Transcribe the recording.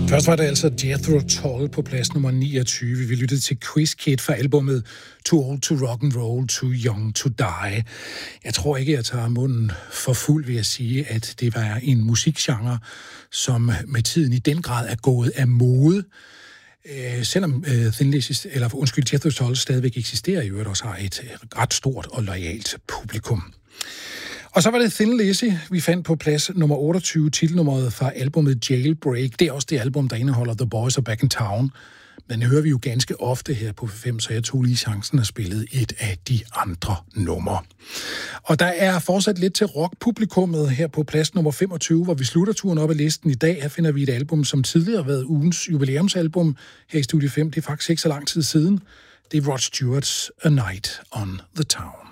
Først var det altså Jethro Tull på plads nummer 29. Vi lyttede til Quiz Kid fra albumet Too Old to Rock and Roll, Too Young to Die. Jeg tror ikke, jeg tager munden for fuld ved at sige, at det var en musikgenre, som med tiden i den grad er gået af mode. Selvom Jethro Tull stadigvæk eksisterer, i øvrigt også har et ret stort og loyalt publikum. Og så var det Thin Lizzy, vi fandt på plads nummer 28, titelnummeret fra albumet Jailbreak. Det er også det album, der indeholder The Boys Are Back in Town. Men hører vi jo ganske ofte her på 5, så jeg tog lige chancen og spillede et af de andre numre. Og der er fortsat lidt til rockpublikummet her på plads nummer 25, hvor vi slutter turen op ad listen i dag. Her finder vi et album, som tidligere har været ugens jubilæumsalbum her i Studie 5. Det er faktisk ikke så lang tid siden. Det er Rod Stewart's A Night on the Town.